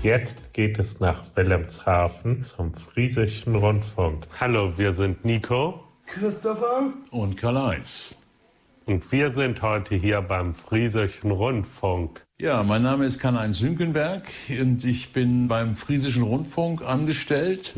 jetzt geht es nach Wilhelmshaven zum Friesischen Rundfunk. Hallo, wir sind Nico, Christopher und Karl-Heinz. Und wir sind heute hier beim Friesischen Rundfunk. Ja, mein Name ist Karl-Heinz Sünkenberg und ich bin beim Friesischen Rundfunk angestellt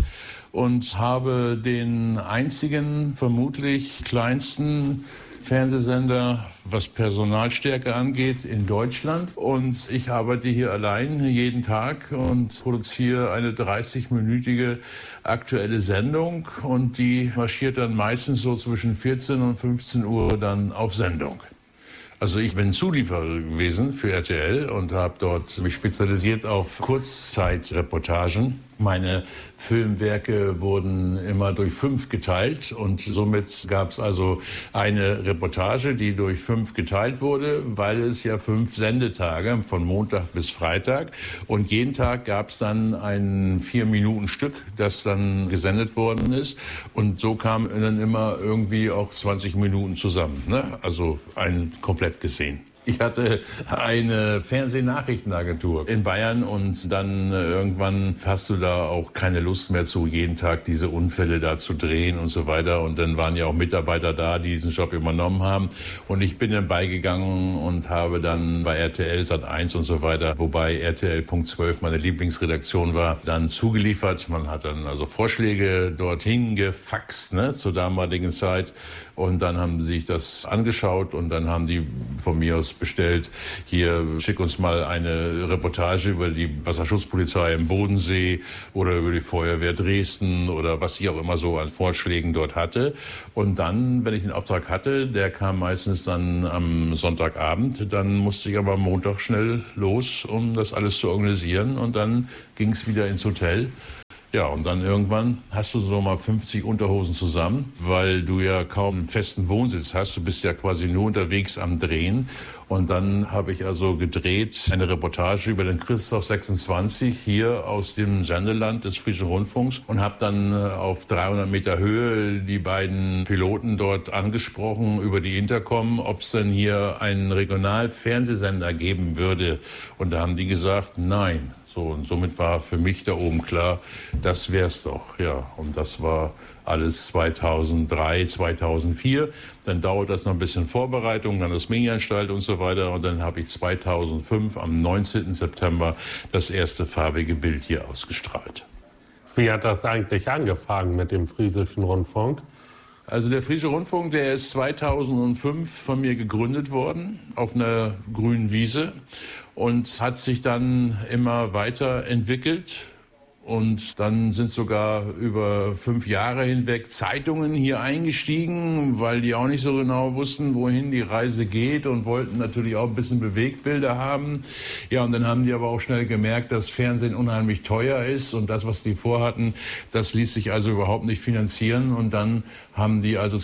und habe den einzigen, vermutlich kleinsten Fernsehsender, was Personalstärke angeht, in Deutschland. Und ich arbeite hier allein jeden Tag und produziere eine 30-minütige aktuelle Sendung. Und die marschiert dann meistens so zwischen 14 und 15 Uhr dann auf Sendung. Also ich bin Zulieferer gewesen für RTL und habe dort mich spezialisiert auf Kurzzeitreportagen. Meine Filmwerke wurden immer durch 5 geteilt und somit gab es also eine Reportage, die durch 5 geteilt wurde, weil es ja 5 Sendetage von Montag bis Freitag und jeden Tag gab es dann ein 4-Minuten-Stück, das dann gesendet worden ist und so kamen dann immer irgendwie auch 20 Minuten zusammen, ne? Also ein komplett gesehen. Ich hatte eine Fernsehnachrichtenagentur in Bayern und dann irgendwann hast du da auch keine Lust mehr zu, jeden Tag diese Unfälle da zu drehen und so weiter. Und dann waren ja auch Mitarbeiter da, die diesen Job übernommen haben. Und ich bin dann beigegangen und habe dann bei RTL Sat.1 und so weiter, wobei RTL Punkt 12 meine Lieblingsredaktion war, dann zugeliefert. Man hat dann also Vorschläge dorthin gefaxt, ne, zur damaligen Zeit. Und dann haben sie sich das angeschaut und dann haben die von mir aus bestellt, hier schick uns mal eine Reportage über die Wasserschutzpolizei im Bodensee oder über die Feuerwehr Dresden oder was ich auch immer so an Vorschlägen dort hatte. Und dann, wenn ich den Auftrag hatte, der kam meistens dann am Sonntagabend, dann musste ich aber am Montag schnell los, um das alles zu organisieren und dann ging es wieder ins Hotel. Ja, und dann irgendwann hast du so mal 50 Unterhosen zusammen, weil du ja kaum einen festen Wohnsitz hast. Du bist ja quasi nur unterwegs am Drehen. Und dann habe ich also gedreht eine Reportage über den Christoph 26 hier aus dem Sendeland des Friesischen Rundfunks und habe dann auf 300 Meter Höhe die beiden Piloten dort angesprochen über die Intercom, ob es denn hier einen Regionalfernsehsender geben würde. Und da haben die gesagt, nein. So, und somit war für mich da oben klar, das wär's doch. Ja, und das war alles 2003, 2004. Dann dauert das noch ein bisschen Vorbereitung, dann das Medienanstalt und so weiter. Und dann habe ich 2005 am 19. September das erste farbige Bild hier ausgestrahlt. Wie hat das eigentlich angefangen mit dem Friesischen Rundfunk? Also der Friesische Rundfunk, der ist 2005 von mir gegründet worden, auf einer grünen Wiese und hat sich dann immer weiterentwickelt. Und dann sind sogar über 5 Jahre hinweg Zeitungen hier eingestiegen, weil die auch nicht so genau wussten, wohin die Reise geht und wollten natürlich auch ein bisschen Bewegbilder haben. Ja, und dann haben die aber auch schnell gemerkt, dass Fernsehen unheimlich teuer ist und das, was die vorhatten, das ließ sich also überhaupt nicht finanzieren. Und dann haben die also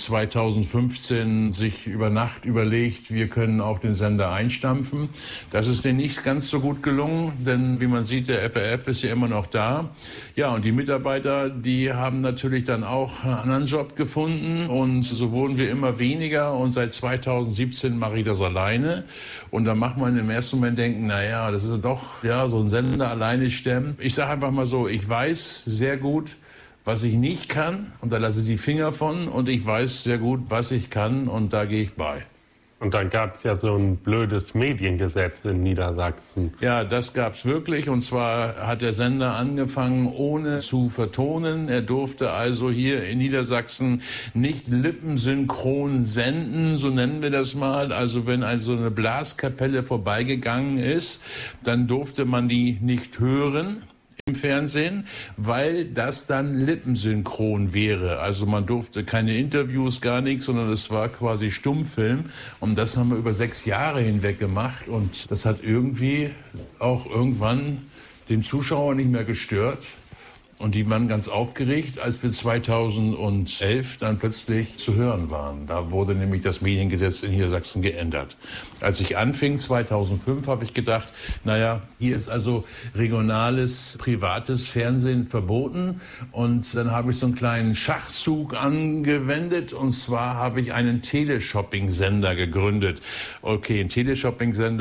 2015 sich über Nacht überlegt, wir können auch den Sender einstampfen. Das ist denen nicht ganz so gut gelungen, denn wie man sieht, der FRF ist ja immer noch da. Ja, und die Mitarbeiter, die haben natürlich dann auch einen anderen Job gefunden und so wurden wir immer weniger und seit 2017 mache ich das alleine und da macht man im ersten Moment denken, naja, das ist doch ja so ein Sender alleine stemmen. Ich sage einfach mal so, ich weiß sehr gut, was ich nicht kann und da lasse ich die Finger von und ich weiß sehr gut, was ich kann und da gehe ich bei. Und dann gab es ja so ein blödes Mediengesetz in Niedersachsen. Ja, das gab's wirklich. Und zwar hat der Sender angefangen, ohne zu vertonen. Er durfte also hier in Niedersachsen nicht lippensynchron senden, so nennen wir das mal. Also wenn also eine Blaskapelle vorbeigegangen ist, dann durfte man die nicht hören im Fernsehen, weil das dann lippensynchron wäre. Also man durfte keine Interviews, gar nichts, sondern es war quasi Stummfilm. Und das haben wir über 6 Jahre hinweg gemacht. Und das hat irgendwie auch irgendwann den Zuschauer nicht mehr gestört. Und die waren ganz aufgeregt, als wir 2011 dann plötzlich zu hören waren. Da wurde nämlich das Mediengesetz in Niedersachsen geändert. Als ich anfing, 2005, habe ich gedacht, naja, hier ist also regionales, privates Fernsehen verboten. Und dann habe ich so einen kleinen Schachzug angewendet. Und zwar habe ich einen Teleshopping-Sender gegründet. Okay, ein Teleshopping-Sender